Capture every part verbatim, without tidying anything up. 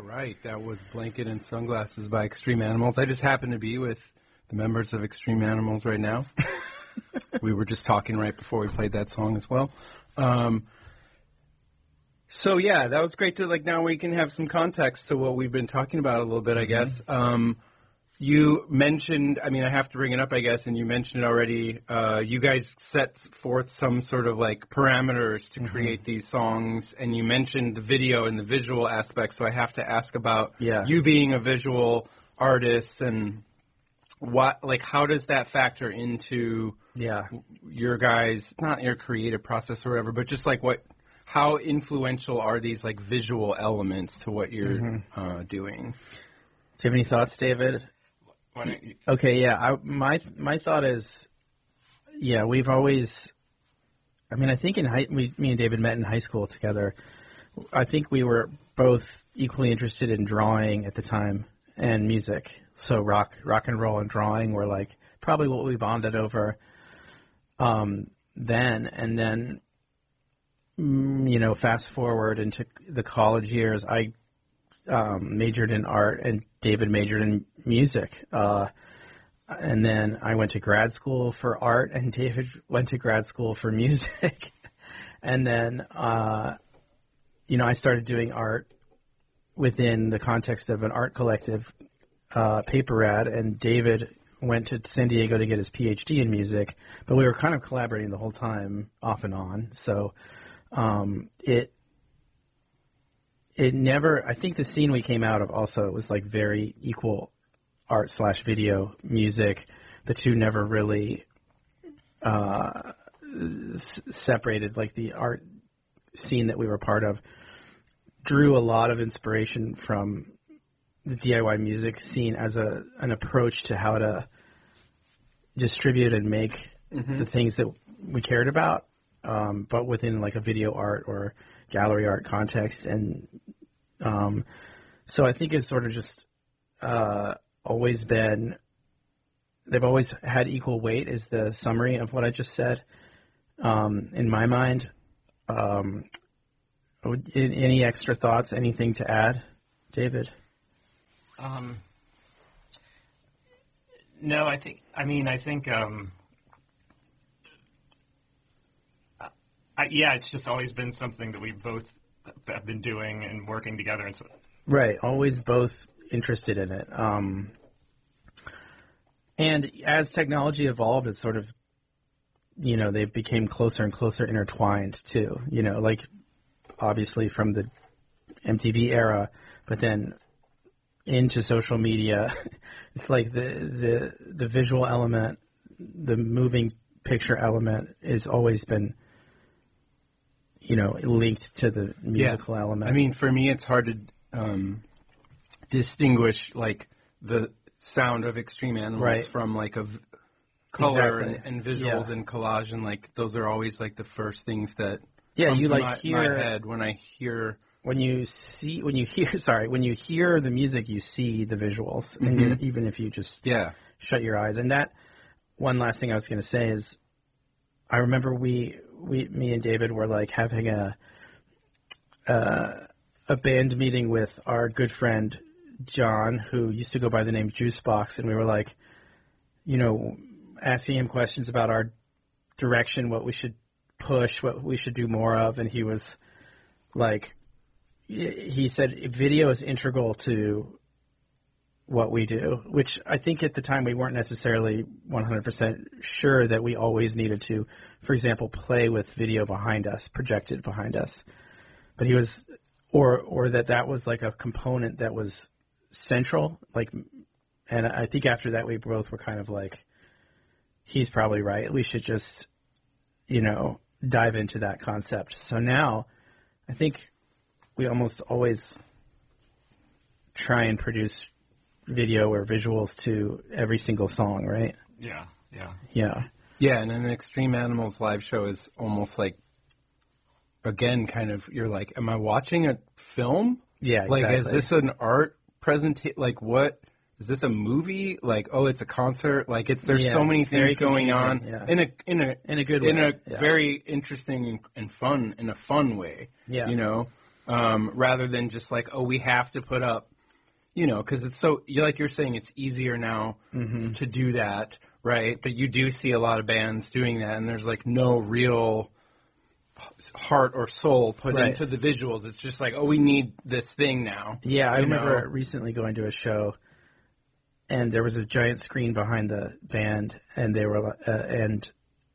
right. That was Blanket and Sunglasses by Extreme Animals. I just happen to be with the members of Extreme Animals right now. We were just talking right before we played that song as well. Um, so, yeah, that was great to, like, now we can have some context to what we've been talking about a little bit, I guess. Um, you mentioned, I mean, I have to bring it up, I guess, and you mentioned it already. Uh, you guys set forth some sort of, like, parameters to mm-hmm. create these songs, and you mentioned the video and the visual aspect, so I have to ask about yeah. you being a visual artist and what, like, how does that factor into yeah. your guys', not your creative process or whatever, but just, like, what, how influential are these, like, visual elements to what you're mm-hmm. uh, doing? Do you have any thoughts, David? Okay, yeah. I, my my thought is, yeah, we've always. I mean, I think in high, we, me and David met in high school together. I think we were both equally interested in drawing at the time and music. So rock, rock and roll, and drawing were like probably what we bonded over. Um, then and then, you know, fast forward into the college years, I. Um, majored in art, and David majored in music. Uh, and then I went to grad school for art, and David went to grad school for music. And then, uh, you know, I started doing art within the context of an art collective, uh, Paper Rad, and David went to San Diego to get his P H D in music. But we were kind of collaborating the whole time, off and on. So um, it It never, I think the scene we came out of also was like very equal art slash video, music. The two never really uh, s- separated. Like the art scene that we were part of drew a lot of inspiration from the D I Y music scene as a an approach to how to distribute and make mm-hmm. the things that we cared about, um, but within like a video art or gallery art context. And um, so I think it's sort of just uh, always been, they've always had equal weight is the summary of what I just said. Um, in my mind, um, any extra thoughts, anything to add, David? Um, no, I think, I mean, I think, um, I, yeah, it's just always been something that we both have been doing and working together. And so, right, always both interested in it. Um, and as technology evolved, it sort of, you know, they became closer and closer intertwined too. You know, like obviously from the M T V era, but then into social media, it's like the the the visual element, the moving picture element, has always been, you know, linked to the musical yeah. element. I mean, for me, it's hard to um, distinguish like the sound of Extreme Animals right. from like a v- color exactly. and, and visuals yeah. and collage, and like those are always like the first things that yeah come you to like my, hear my head when I hear when you see when you hear sorry when you hear the music, you see the visuals, mm-hmm. and you, even if you just yeah shut your eyes. And that one last thing I was going to say is, I remember we. We, me and David were like having a uh, a band meeting with our good friend John, who used to go by the name Juicebox, and we were like, you know, asking him questions about our direction, what we should push, what we should do more of, and he was like, he said video is integral to what we do, which I think at the time we weren't necessarily one hundred percent sure that we always needed to, for example, play with video behind us, projected behind us. But he was, or or that that was like a component that was central. Like, and I think after that we both were kind of like, he's probably right. We should just, you know, dive into that concept. So now I think we almost always try and produce video or visuals to every single song, right? Yeah, yeah. Yeah. Yeah, and an Extreme Animals live show is almost like, again, kind of, you're like, am I watching a film? Yeah, exactly. Like, is this an art presentation? Like, what? Is this a movie? Like, oh, it's a concert? Like, it's there's yeah, so many it's things going on yeah. in a in a in a good way, in a yeah. very interesting and, and fun in a fun way. Yeah, you know. um, rather than just like, oh, we have to put up, you know, because it's so, you like you're saying, it's easier now mm-hmm. to do that, right? But you do see a lot of bands doing that, and there's like no real heart or soul put right. into the visuals. It's just like, oh, we need this thing now. Yeah, I remember know? recently going to a show, and there was a giant screen behind the band, and they were uh, and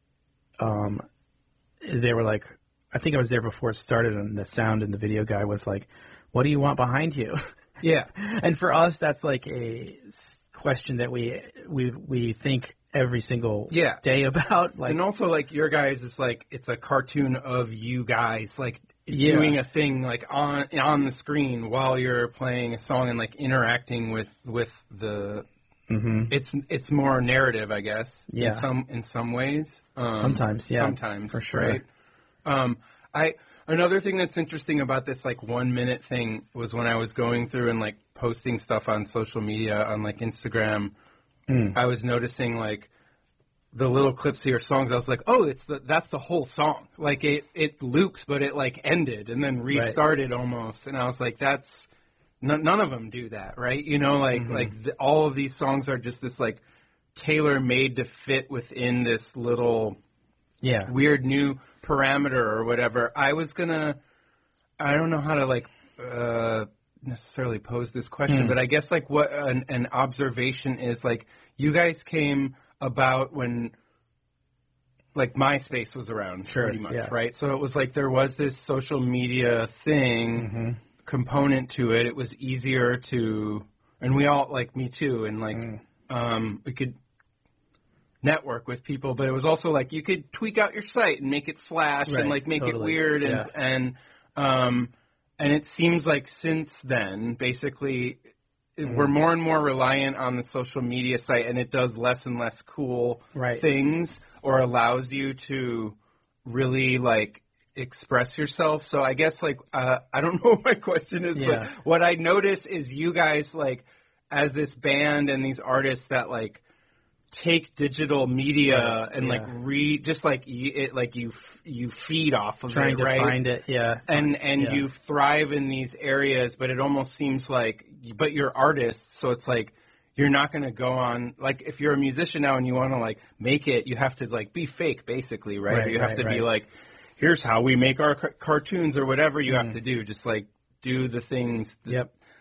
um, they were like, I think I was there before it started, and the sound and the video guy was like, "What do you want behind you?" Yeah, and for us, that's like a question that we we we think every single yeah. day about. Like, and also, like, your guys is like, it's a cartoon of you guys, like, yeah. doing a thing, like, on on the screen while you're playing a song and, like, interacting with, with the... Mm-hmm. It's it's more narrative, I guess, yeah. in some in some ways. Um, sometimes, yeah. Sometimes, for sure. Right? Um, I Another thing that's interesting about this, like, one-minute thing was when I was going through and, like, posting stuff on social media, on, like, Instagram... Mm. I was noticing, like, the little clips of your songs. I was like, oh, it's the, that's the whole song. Like, it, it loops, but it, like, ended and then restarted right. almost. And I was like, that's... N- none of them do that, right? You know, like, mm-hmm. like the, all of these songs are just this, like, tailor-made to fit within this little yeah. weird new parameter or whatever. I was going to... I don't know how to, like... Uh, necessarily pose this question, mm. but I guess like what an, an observation is, like, you guys came about when like MySpace was around, sure, pretty much, yeah. right? So it was like there was this social media thing mm-hmm. component to it. It was easier to, and we all, like me too, and like mm. um, we could network with people, but it was also like you could tweak out your site and make it flash right, and like make totally. it weird and yeah. and um, and it seems like since then, basically, mm. we're more and more reliant on the social media site, and it does less and less cool right. things or allows you to really, like, express yourself. So I guess, like, uh, I don't know what my question is, yeah. but what I notice is you guys, like, as this band and these artists that, like, take digital media right. and yeah. like re just like you, it like you f- you feed off of trying it, to right? find it, yeah, and and yeah. you thrive in these areas, but it almost seems like, but you're artists, so it's like you're not going to go on, like, if you're a musician now and you want to like make it, you have to like be fake, basically, right? right or you have right, to right. be like, here's how we make our ca- cartoons or whatever you mm. have to do, just like do the things that, yep.